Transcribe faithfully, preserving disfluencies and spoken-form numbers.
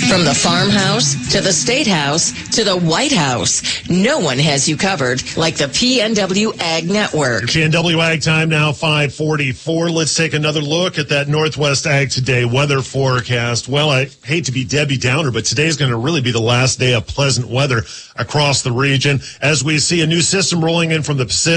From the farmhouse to the state house to the White House, no one has you covered like the P N W Ag Network. P N W Ag time now, five forty-four. Let's take another look at that Northwest Ag Today weather forecast. Well, I hate to be Debbie Downer, but today's going to really be the last day of pleasant weather across the region as we see a new system rolling in from the Pacific.